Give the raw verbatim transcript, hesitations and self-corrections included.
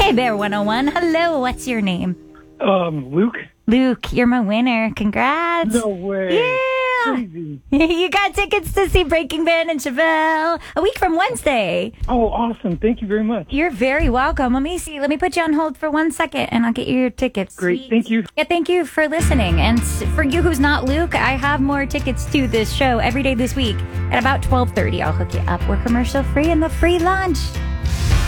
Hi, Bear one oh one. Hello, what's your name? Um, Luke? Luke, you're my winner. Congrats. No way. Yeah. Crazy. You got tickets to see Breaking Bad and Chevelle a week from Wednesday. Oh, awesome. Thank you very much. You're very welcome. Let me see. Let me put you on hold for one second and I'll get you your tickets. Great. Sweet. Thank you. Yeah, thank you for listening. And for you who's not Luke, I have more tickets to this show every day this week. At about twelve thirty, I'll hook you up. We're commercial free in the free lunch.